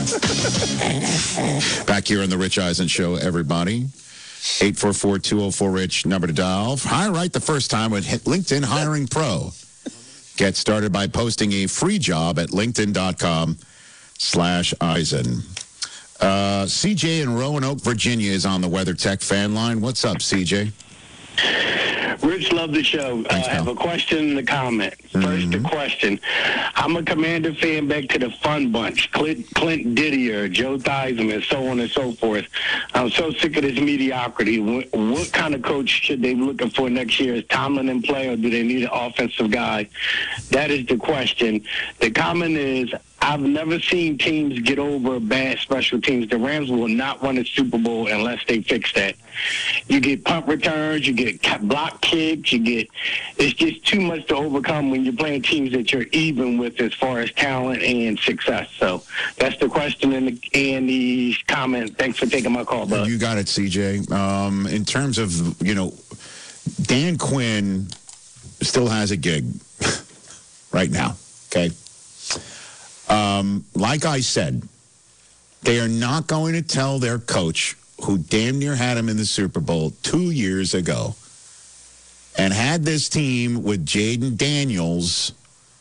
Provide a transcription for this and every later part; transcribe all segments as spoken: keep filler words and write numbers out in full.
Back here on the Rich Eisen Show, everybody. eight four four, two oh four, RICH, number to dial. Hire right the first time with LinkedIn Hiring Pro. Get started by posting a free job at linkedin.com slash Eisen. Uh, C J in Roanoke, Virginia is on the WeatherTech fan line. What's up, C J? Rich, love the show. Thanks, uh, I have a question and a comment. First, Mm-hmm. the question. I'm a Commander fan back to the fun bunch. Clint, Clint Didier, Joe Theismann, so on and so forth. I'm so sick of this mediocrity. What, what kind of coach should they be looking for next year? Is Tomlin in play, or do they need an offensive guy? That is the question. The comment is, I've never seen teams get over bad special teams. The Rams will not win a Super Bowl unless they fix that. You get punt returns, you get block kicks, you get – it's just too much to overcome when you're playing teams that you're even with as far as talent and success. So that's the question and the, and the comment. Thanks for taking my call, bud. You got it, C J. Um, in terms of, you know, Dan Quinn still has a gig right now, okay? Um, like I said, they are not going to tell their coach, who damn near had him in the Super Bowl two years ago, and had this team with Jaden Daniels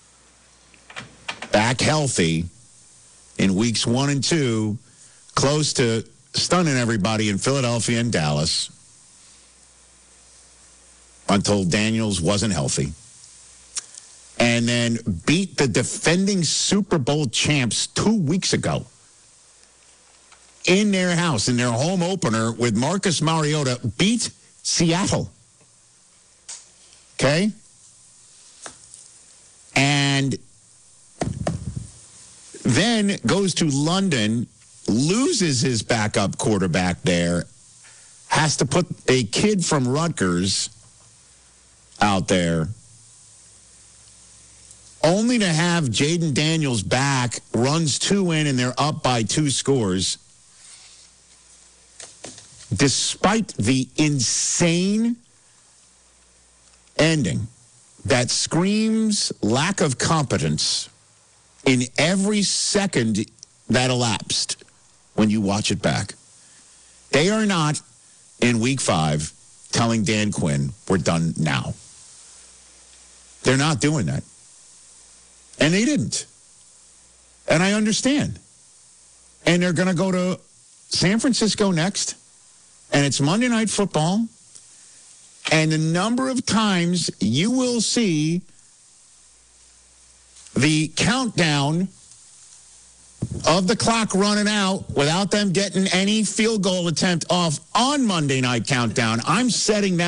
back healthy in weeks one and two, close to stunning everybody in Philadelphia and Dallas, until Daniels wasn't healthy. And then beat the defending Super Bowl champs two weeks ago in their house, in their home opener with Marcus Mariota, beat Seattle. Okay? And then goes to London, loses his backup quarterback there, has to put a kid from Rutgers out there, only to have Jaden Daniels back, runs two in, and they're up by two scores. Despite the insane ending that screams lack of competence in every second that elapsed when you watch it back. They are not, in week five, telling Dan Quinn, we're done now. They're not doing that. And they didn't. And I understand. And they're going to go to San Francisco next. And it's Monday Night Football. And the number of times you will see the countdown of the clock running out without them getting any field goal attempt off on Monday Night Countdown, I'm setting that.